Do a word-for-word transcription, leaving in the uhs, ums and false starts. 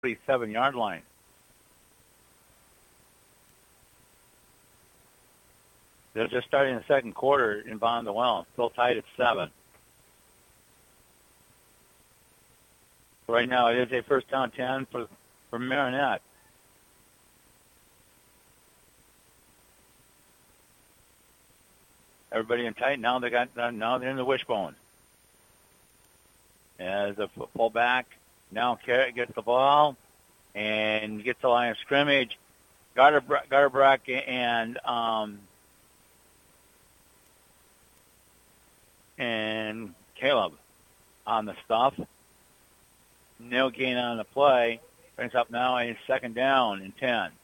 forty-seven-yard line. They're just starting the second quarter in Von the Well. Still tied at seven. Right now, it is a first down ten for, for Marinette. Everybody in tight. Now they got now they're in the wishbone. As a fullback, now Carrot gets the ball and gets the line of scrimmage. Garterbrock and um, and Caleb on the stuff. No gain on the play. Brings up now a second down and ten.